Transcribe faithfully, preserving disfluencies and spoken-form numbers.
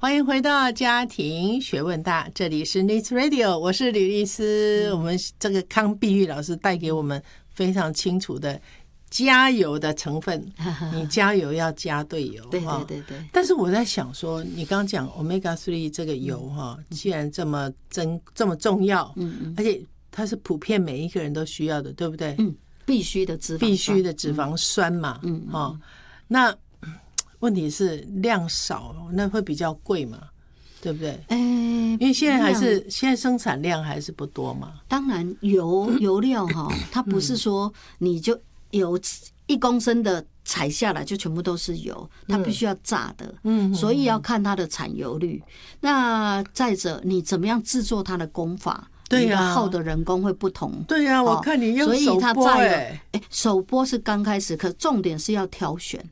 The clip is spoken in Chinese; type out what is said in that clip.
欢迎回到家庭学问大，这里是 Needs Radio， 我是吕丽丝、嗯、我们这个康碧玉老师带给我们非常清楚的加油的成分，你加油要加对油， 对对对对。 但是我在想说，你刚刚讲 omega 三 这个油哈、嗯，既然这么真这么重要，嗯嗯，而且它是普遍每一个人都需要的，对不对？ 嗯，必须的脂肪酸， 必须的脂肪酸嘛，嗯，哈、嗯，那问题是量少，那会比较贵嘛，对不对？哎、欸，因为现在还是现在生产量还是不多嘛。 当然油油料哈，它不是说你就油一公升的采下来就全部都是油，它必须要榨的，嗯，所以要看它的产油率。那再者，你怎么样制作它的工法？对呀、啊，耗的人工会不同。 对呀、啊，我看你用手剥、欸， 哎，手剥是刚开始，可重点是要挑选。